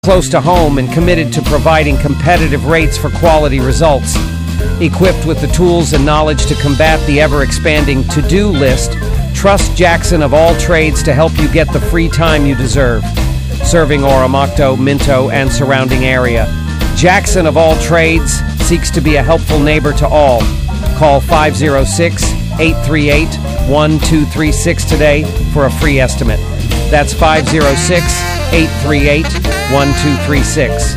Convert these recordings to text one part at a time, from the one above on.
close to home and committed to providing competitive rates for quality results. Equipped with the tools and knowledge to combat the ever-expanding to-do list, trust Jackson of All Trades to help you get the free time you deserve. Serving Oromocto, Minto, and surrounding area, Jackson of All Trades seeks to be a helpful neighbor to all. Call 506-838-1236 today for a free estimate. That's 506-838-1236.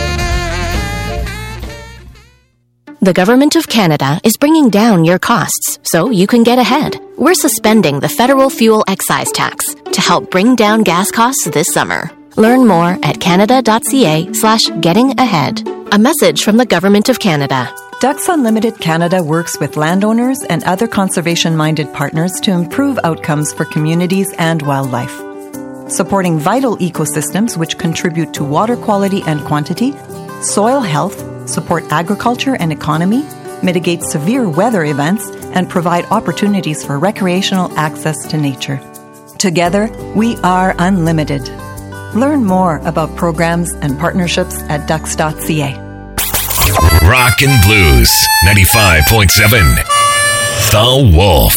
The Government of Canada is bringing down your costs so you can get ahead. We're suspending the federal fuel excise tax to help bring down gas costs this summer. Learn more at canada.ca/gettingahead. A message from the Government of Canada. Ducks Unlimited Canada works with landowners and other conservation-minded partners to improve outcomes for communities and wildlife. Supporting vital ecosystems which contribute to water quality and quantity, soil health, support agriculture and economy, mitigate severe weather events, and provide opportunities for recreational access to nature. Together, we are unlimited. Learn more about programs and partnerships at ducks.ca. Rock and Blues 95.7. The Wolf.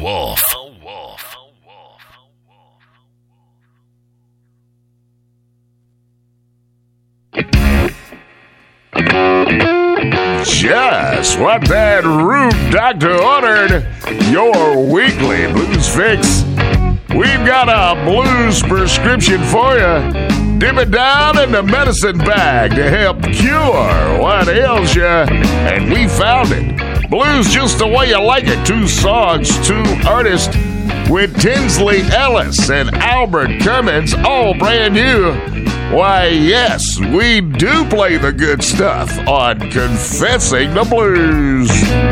Just what that Rube Doctor ordered. Your weekly blues fix. We've got a blues prescription for you. Dip it down in the medicine bag to help cure what ails you. And we found it. Blues Just the Way You Like It. 2 songs, 2 artists with Tinsley Ellis and Albert Cummins, all brand new. Why, yes, we do play the good stuff on Confessing the Blues.